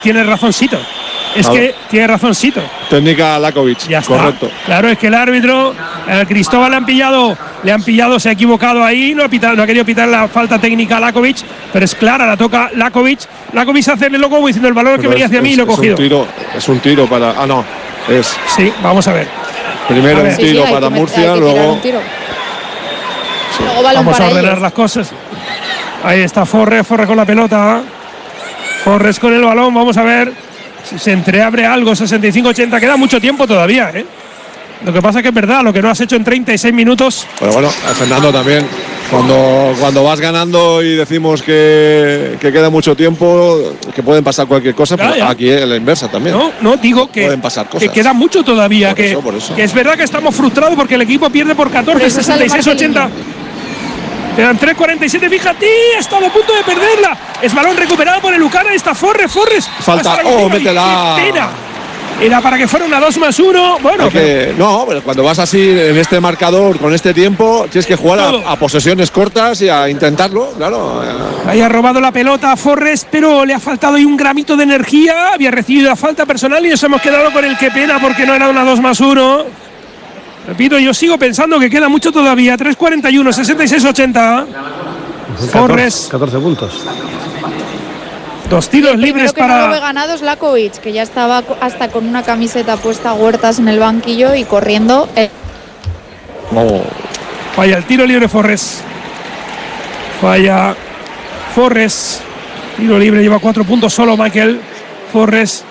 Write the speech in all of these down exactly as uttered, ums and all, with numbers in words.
Tiene razoncito. Es A que ver. tiene razoncito. Técnica Lakovic, Ya está. correcto. Claro, es que el árbitro, eh, Cristóbal le han pillado, le han pillado, se ha equivocado ahí, no ha, pitado, no ha querido pitar la falta técnica a Lakovic, pero es clara, la toca Lakovic. Lakovic hace el loco como diciendo el balón que Pero venía es- hacia mí y es- lo he es cogido. Un tiro, es un tiro para. Ah, no. Es Sí, vamos a ver. primero A ver. un Sí, sí, tiro hay para que met- Murcia, hay que tirar luego. un tiro. Luego balón Vamos a para ordenar ellos. las cosas. Ahí está Forres, Forres con la pelota. Forres con el balón, vamos a ver si se entreabre algo. sesenta y cinco ochenta, queda mucho tiempo todavía, ¿eh? Lo que pasa es que es verdad, lo que no has hecho en treinta y seis minutos. Pero bueno, a Fernando también. Cuando, cuando vas ganando y decimos que, que queda mucho tiempo, que pueden pasar cualquier cosa, Ya, pero ya. aquí es la inversa también. No, no, digo que, Pueden pasar cosas. que queda mucho todavía. Por Que, eso, por eso. que es verdad que estamos frustrados porque el equipo pierde por catorce, Por eso sale sesenta y seis ochenta. Quedan tres cuarenta y siete, fíjate, ha estado a punto de perderla. Es balón recuperado por el Lucana, ahí está Forres, Forres. Falta, Hasta la oh, última, y métela. qué pena. Era para que fuera una dos más uno. Bueno, Hay pero- que- no, pero cuando vas así en este marcador, con este tiempo, tienes que jugar Todo. a, a posesiones cortas y a intentarlo, claro. ahí ha robado la pelota a Forres, pero le ha faltado ahí un gramito de energía. Había recibido la falta personal y nos hemos quedado con el que pena porque no era una dos más uno. Repito, yo sigo pensando que queda mucho todavía. tres cuarenta y uno, sesenta y seis ochenta. Forres, catorce puntos. dos tiros El primero libres que no lo ve para. ganado es Lakovic, que ya estaba co- hasta con una camiseta puesta a Huertas en el banquillo y corriendo. eh, No. Falla el tiro libre Forres. Falla Forres. Tiro libre, lleva cuatro puntos solo Michael Forres.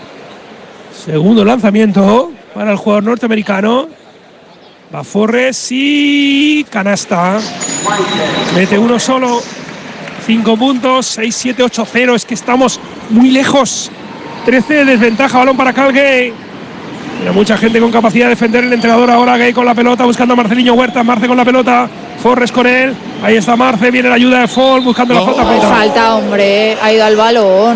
Segundo lanzamiento para el jugador norteamericano. Va Forres y canasta. Mete uno solo. Cinco puntos, seis, siete, ocho, cero. Es que estamos muy lejos. trece de desventaja, balón para Calgay. Mira, mucha gente con capacidad de defender. El entrenador ahora, Gay con la pelota, buscando a Marceliño Huerta. Marce con la pelota, Forres con él. Ahí está Marce, viene la ayuda de Fall, buscando la falta. Falta. falta, hombre, ha ido al balón.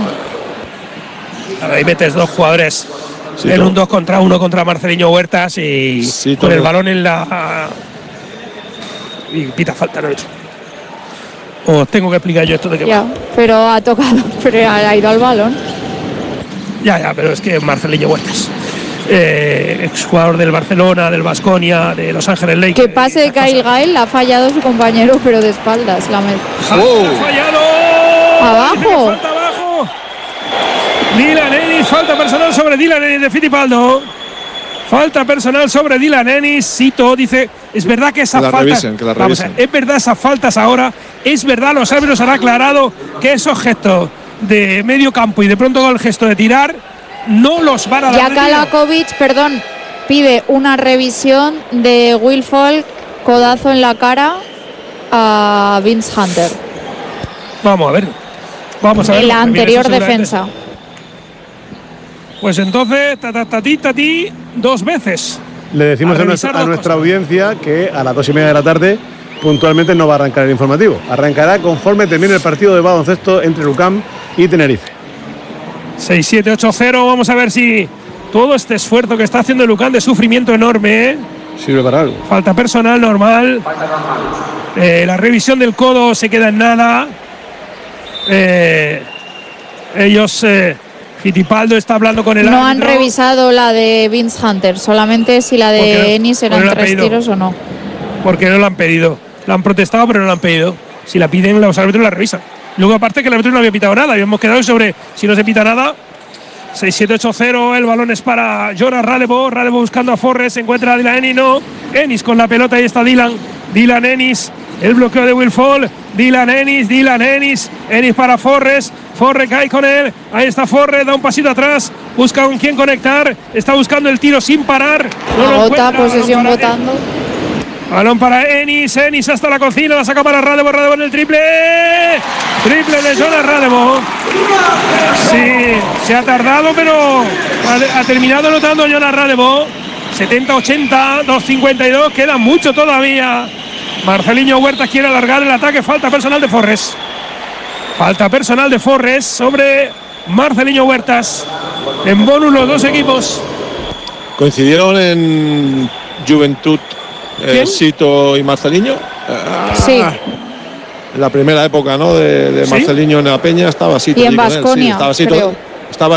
Ahí metes dos jugadores Sí, en no. un dos contra uno contra Marceliño Huertas y Sí, con todo. el balón en la. Y pita falta, no he hecho. Os tengo que explicar yo esto de que. Ya, pero ha tocado, pero ha ha ido al balón. Ya, ya, pero es que Marceliño Huertas. Eh, exjugador del Barcelona, del Baskonia, de Los Ángeles Lakers. Que pase de Kyle Gael, la ha fallado su compañero, pero de espaldas. La met- ¡Ha fallado! Abajo. Dice que falta abajo. Dylan Ennis, falta personal sobre Dylan Ennis de Fittipaldo. Falta personal sobre Dylan Ennis. Cito, dice, es verdad que esas Que la faltas. revisen, que la Vamos a ver, revisen. es verdad esas faltas ahora. Es verdad, los árbitros han aclarado que esos gestos de medio campo y de pronto con el gesto de tirar no los van a dar. Ya de tiro. Kalakovic, perdón, pide una revisión de Will Folk, codazo en la cara a Vince Hunter. Vamos a ver. Vamos a ver. En la porque viene anterior eso seguramente. defensa. Pues entonces, ta, ta, ta, ti, ta, ti, dos veces. Le decimos A a, nuestra, revisar a dos nuestra cosas. audiencia que a las dos y media de la tarde puntualmente no va a arrancar el informativo. Arrancará conforme termine el partido de baloncesto entre Lucam y Tenerife. seis siete ocho cero. Vamos a ver si todo este esfuerzo que está haciendo el Lucán de sufrimiento enorme, ¿eh? Sirve para algo. Falta personal normal. Eh, la revisión del codo se queda en nada. Eh, ellos, eh, Fittipaldo está hablando con el No han árbitro. revisado la de Vince Hunter, solamente si la ¿Por qué no? de Ennis ¿Por qué eran no la ha tres pedido? tiros o no. Porque no la han pedido. La han protestado, pero no la han pedido. Si la piden, los árbitros la revisan. Luego, aparte, que el árbitro no había pitado nada. Habíamos quedado sobre si no se pita nada. seis siete ocho cero. El balón es para Jonas Radevo. Radevo buscando a Forres. Se encuentra a Dylan Ennis. No. Ennis con la pelota. Ahí está Dylan. Dylan Ennis. El bloqueo de Will Fall. Dylan Ennis. Dylan Ennis. Ennis para Forres. Forres cae con él. Ahí está Forres. Da un pasito atrás. Busca con quién conectar. Está buscando el tiro sin parar. No lo Agota, encuentra. posesión Balón para- votando. Balón para Ennis, Ennis hasta la cocina, la saca para Radevo, Radevo en el triple. Triple de Jonas Radevo. Sí, se ha tardado, pero ha, ha terminado anotando Jonas Radevo. setenta ochenta, dos cincuenta y dos, queda mucho todavía. Marceliño Huertas quiere alargar el ataque, falta personal de Forres. Falta personal de Forres sobre Marceliño Huertas. En bonus los dos equipos. Coincidieron en Juventud eh, ¿Quién? Sito y Marceliño. Ah, Sí. En la primera época, ¿no? De, de ¿Sí? Marceliño en la Peña estaba Sito. Y en allí con él, sí, Baskonia, estaba Sito. creo. estaba